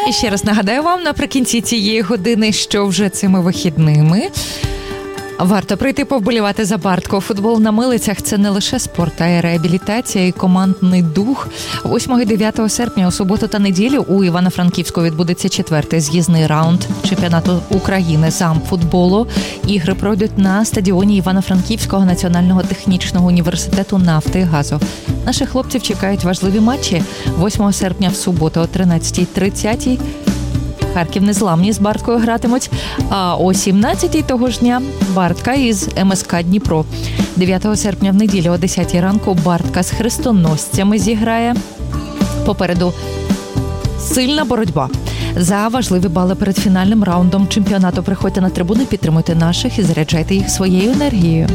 І ще раз нагадаю вам наприкінці цієї години, що вже цими вихідними варто прийти повболівати за Бартко. Футбол на милицях – це не лише спорт, а й реабілітація і командний дух. 8 і 9 серпня у суботу та неділю у Івано-Франківську відбудеться 4-й з'їзний раунд чемпіонату України з амфутболу. Ігри пройдуть на стадіоні Івано-Франківського національного технічного університету нафти і газу. Наших хлопців чекають важливі матчі. 8 серпня в суботу о 13:30 Харків незламні з Барткою гратимуть, а о 17-й того ж дня Бартка із МСК Дніпро. 9 серпня в неділю о 10-й ранку Бартка з хрестоносцями зіграє. Попереду сильна боротьба за важливі бали перед фінальним раундом чемпіонату. Приходьте на трибуни, підтримуйте наших і заряджайте їх своєю енергією.